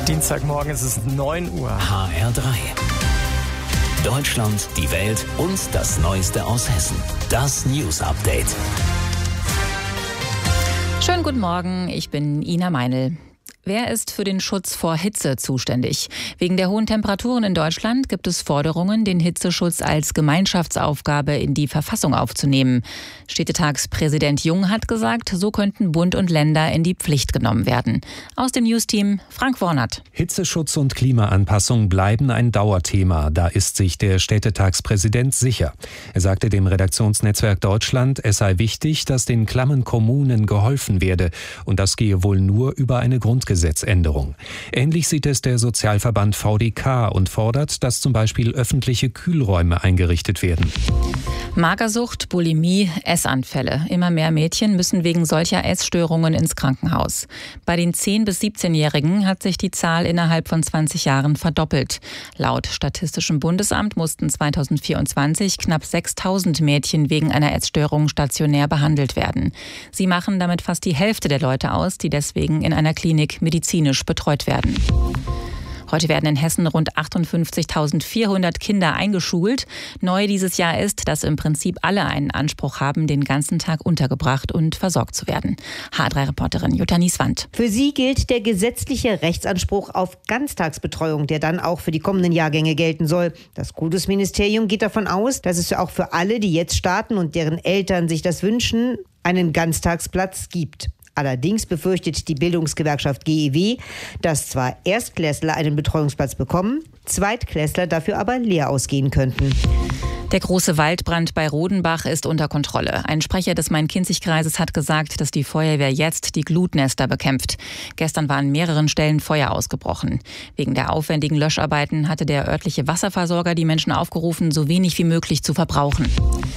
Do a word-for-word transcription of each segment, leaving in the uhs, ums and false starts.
Dienstagmorgen ist es neun Uhr. H R drei. Deutschland, die Welt und das Neueste aus Hessen. Das News Update. Schönen guten Morgen, ich bin Ina Meinl. Wer ist für den Schutz vor Hitze zuständig? Wegen der hohen Temperaturen in Deutschland gibt es Forderungen, den Hitzeschutz als Gemeinschaftsaufgabe in die Verfassung aufzunehmen. Städtetagspräsident Jung hat gesagt, so könnten Bund und Länder in die Pflicht genommen werden. Aus dem Newsteam Frank Wornert. Hitzeschutz und Klimaanpassung bleiben ein Dauerthema. Da ist sich der Städtetagspräsident sicher. Er sagte dem Redaktionsnetzwerk Deutschland, es sei wichtig, dass den klammen Kommunen geholfen werde. Und das gehe wohl nur über eine Grundgesetzgebung. Gesetzänderung. Ähnlich sieht es der Sozialverband V D K und fordert, dass zum Beispiel öffentliche Kühlräume eingerichtet werden. Magersucht, Bulimie, Essanfälle. Immer mehr Mädchen müssen wegen solcher Essstörungen ins Krankenhaus. Bei den zehn- bis siebzehnjährigen hat sich die Zahl innerhalb von zwanzig Jahren verdoppelt. Laut Statistischem Bundesamt mussten zweitausendvierundzwanzig knapp sechstausend Mädchen wegen einer Essstörung stationär behandelt werden. Sie machen damit fast die Hälfte der Leute aus, die deswegen in einer Klinik medizinisch betreut werden. Heute werden in Hessen rund achtundfünfzigtausendvierhundert Kinder eingeschult. Neu dieses Jahr ist, dass im Prinzip alle einen Anspruch haben, den ganzen Tag untergebracht und versorgt zu werden. H drei Reporterin Jutta Nieswand. Für sie gilt der gesetzliche Rechtsanspruch auf Ganztagsbetreuung, der dann auch für die kommenden Jahrgänge gelten soll. Das Kultusministerium geht davon aus, dass es auch für alle, die jetzt starten und deren Eltern sich das wünschen, einen Ganztagsplatz gibt. Allerdings befürchtet die Bildungsgewerkschaft G E W, dass zwar Erstklässler einen Betreuungsplatz bekommen, Zweitklässler dafür aber leer ausgehen könnten. Der große Waldbrand bei Rodenbach ist unter Kontrolle. Ein Sprecher des Main-Kinzig-Kreises hat gesagt, dass die Feuerwehr jetzt die Glutnester bekämpft. Gestern war an mehreren Stellen Feuer ausgebrochen. Wegen der aufwendigen Löscharbeiten hatte der örtliche Wasserversorger die Menschen aufgerufen, so wenig wie möglich zu verbrauchen.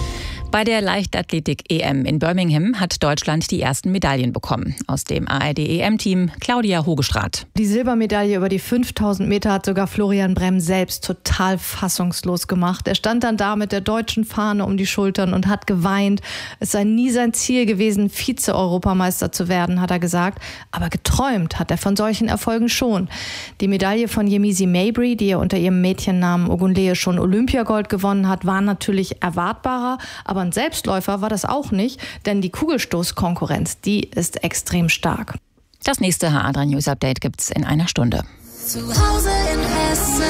Bei der Leichtathletik-E M in Birmingham hat Deutschland die ersten Medaillen bekommen. Aus dem A R D-E M-Team Claudia Hogestraat. Die Silbermedaille über die fünftausend Meter hat sogar Florian Brehm selbst total fassungslos gemacht. Er stand dann da mit der deutschen Fahne um die Schultern und hat geweint. Es sei nie sein Ziel gewesen, Vize-Europameister zu werden, hat er gesagt. Aber geträumt hat er von solchen Erfolgen schon. Die Medaille von Yemisi Mabry, die er unter ihrem Mädchennamen Ogunleye schon Olympiagold gewonnen hat, war natürlich erwartbarer. Aber ein Selbstläufer war das auch nicht, denn die Kugelstoßkonkurrenz, die ist extrem stark. Das nächste H R drei News Update gibt's in einer Stunde. Zu Hause in Hessen.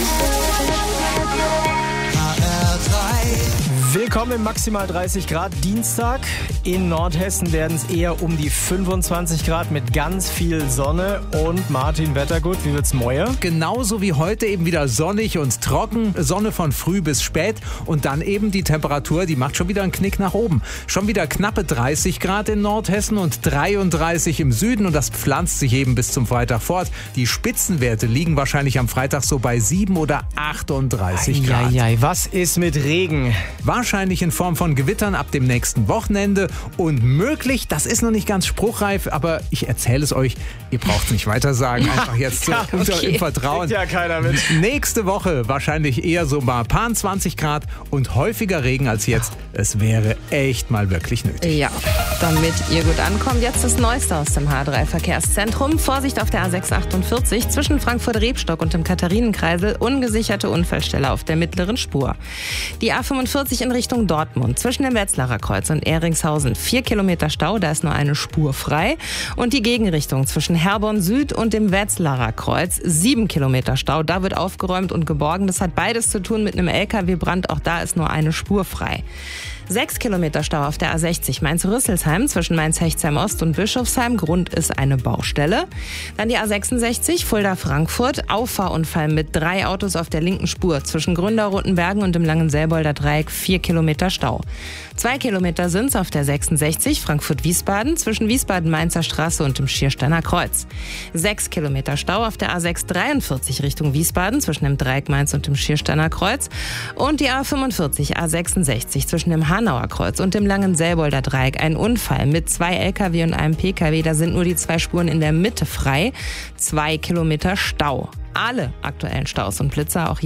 H R drei. Willkommen im maximal dreißig Grad Dienstag. In Nordhessen werden es eher um die fünfundzwanzig Grad mit ganz viel Sonne. Und Martin, Wettergut, wie wird's morgen? Genauso wie heute eben wieder sonnig und trocken. Sonne von früh bis spät. Und dann eben die Temperatur, die macht schon wieder einen Knick nach oben. Schon wieder knappe dreißig Grad in Nordhessen und dreiunddreißig im Süden. Und das pflanzt sich eben bis zum Freitag fort. Die Spitzenwerte liegen wahrscheinlich am Freitag so bei sieben oder achtunddreißig Grad. Eieiei, was ist mit Regen? Wahrscheinlich in Form von Gewittern ab dem nächsten Wochenende und möglich, das ist noch nicht ganz spruchreif, aber ich erzähle es euch, ihr braucht es nicht weiter sagen, einfach jetzt so Ja, okay. unter im Vertrauen. Kriegt ja keiner mit. Nächste Woche wahrscheinlich eher so mal paar zwanzig Grad und häufiger Regen als jetzt. Es wäre echt mal wirklich nötig. Ja, damit ihr gut ankommt, jetzt das Neueste aus dem H drei Verkehrszentrum. Vorsicht auf der A sechs achtundvierzig zwischen Frankfurt-Rebstock und dem Katharinenkreisel, ungesicherte Unfallstelle auf der mittleren Spur. Die A fünfundvierzig in Richtung Dortmund zwischen dem Wetzlarer Kreuz und Ehringshausen, vier Kilometer Stau, da ist nur eine Spur frei. Und die Gegenrichtung zwischen Herborn Süd und dem Wetzlarer Kreuz, sieben Kilometer Stau, da wird aufgeräumt und geborgen. Das hat beides zu tun mit einem L K W-Brand, auch da ist nur eine Spur frei. Sechs Kilometer Stau auf der A sechzig Mainz-Rüsselsheim zwischen Mainz-Hechtsheim-Ost und Bischofsheim. Grund ist eine Baustelle. Dann die A sechsundsechzig Fulda-Frankfurt. Auffahrunfall mit drei Autos auf der linken Spur zwischen Gründer-Rotenbergen und dem Langenselbolder Dreieck. Vier Kilometer Stau. Zwei Kilometer sind's auf der sechsundsechzig Frankfurt-Wiesbaden zwischen Wiesbaden-Mainzer Straße und dem Schiersteiner Kreuz. Sechs Kilometer Stau auf der A sechs dreiundvierzig Richtung Wiesbaden zwischen dem Dreieck Mainz und dem Schiersteiner Kreuz. Und die A fünfundvierzig A sechsundsechzig zwischen dem Hanauer Kreuz und dem Langenselbolder Dreieck. Ein Unfall mit zwei L K W und einem P K W. Da sind nur die zwei Spuren in der Mitte frei. Zwei Kilometer Stau. Alle aktuellen Staus und Blitzer auch